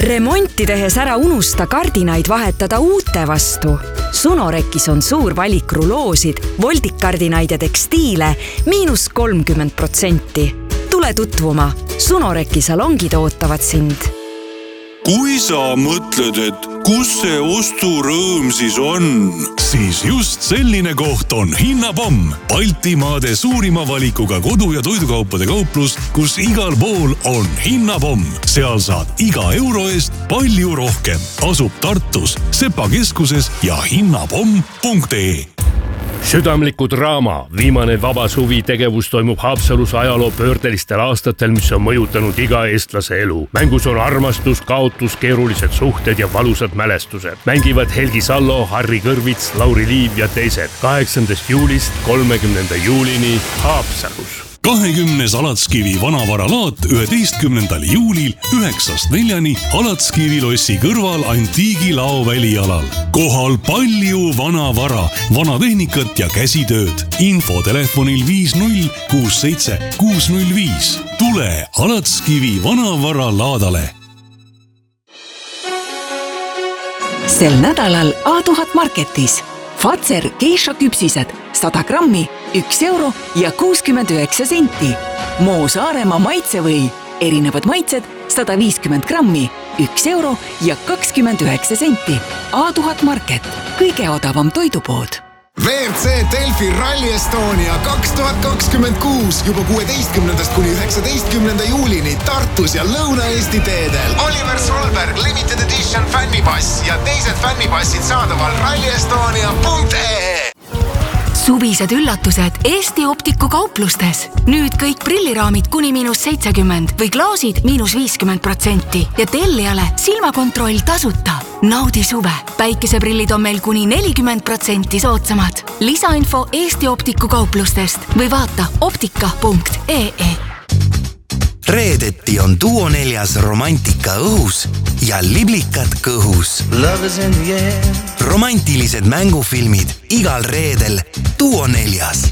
Remonti tehes ära unusta kardinaid vahetada uute vastu. Sunorekis on suur valik ruloosid, voldikardinaid ja tekstiile –30%. Tule tutvuma. Sunoreki salongid ootavad sind. Kui sa mõtled, et kus see osturõõm siis on? Siis just selline koht on Hinnapomm. Baltimaade suurima valikuga kodu- ja toidukaupade kauplus, kus igal pool on Hinnapomm. Seal saad iga euro eest palju rohkem. Asub Tartus, Sepa keskuses ja hinnapomm.ee. Südamliku draama viimane vaba suvi tegevus toimub Haapsalus ajaloo pöördelistel aastatel, mis on mõjutanud iga eestlase elu. Mängus on armastus, kaotus, keerulised suhted ja valusad mälestused. Mängivad Helgi Sallo, Harri Kõrvits, Lauri Liiv ja teised. 8. juulist 30. juulini Haapsalus. 20. Alatskivi vanavaralaat 11. juulil 9-4 Alatskivi lossi kõrval Antiigi laovälialal. Kohal palju vanavara, vanatehnikat ja käsitööd. Info telefonil 50 67 605. Tule Alatskivi vanavara laadale. Sel nädalal A1000 Marketis Fazer geisha küpsised 100 grammi 1 euro ja 69 senti. Moo Saaremaa maitsevõi erinevad maitsed 150 grammi 1 euro ja 29 senti. A1000 Market, kõige odavam toidupood. WRC Delfi Rally Estonia 2026 juba 16. kuni 19. juulini Tartus ja Lõuna-Eesti teedel. Oliver Solberg Limited Edition fännipass ja teised fännipassid saadaval rallyestonia.ee. Suvised üllatused Eesti Optiku kauplustes. Nüüd kõik prilliraamid kuni -70 või klaasid -50% ja tellijale silmakontroll tasuta. Naudi suve. Päikeseprillid on meil kuni 40% soodsamad. Lisainfo Eesti Optiku kauplustest või vaata optika.ee. Reedeti on Duo 4 romantika õhus ja liblikad kõhus. Romantilised mängufilmid igal reedel Duo 4.